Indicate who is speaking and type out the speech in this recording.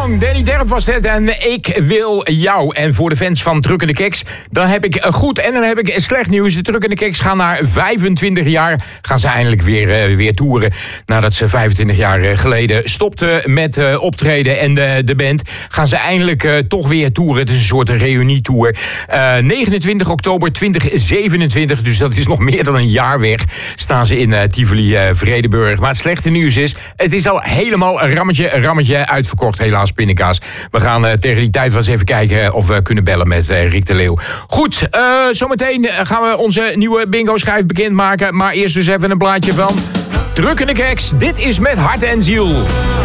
Speaker 1: Song. Danny Derp was het en ik wil jou. En voor de fans van Drukkende Keks, dan heb ik goed en dan heb ik slecht nieuws. De Drukkende Keks gaan na 25 jaar, gaan ze eindelijk weer toeren. Nadat ze 25 jaar geleden stopten met optreden en de band, gaan ze eindelijk toch weer toeren. Het is een soort reunietour. 29 oktober 2027, dus dat is nog meer dan een jaar weg, staan ze in Tivoli Vredenburg. Maar het slechte nieuws is, het is al helemaal rammetje uitverkocht, helaas, pindakaas. We gaan tegen die tijd wel eens even kijken of we kunnen bellen met Rick de Leeuw. Goed, zometeen gaan we onze nieuwe bingo-schijf bekendmaken. Maar eerst dus even een blaadje van Drukkende Keks. Dit is Met Hart en Ziel.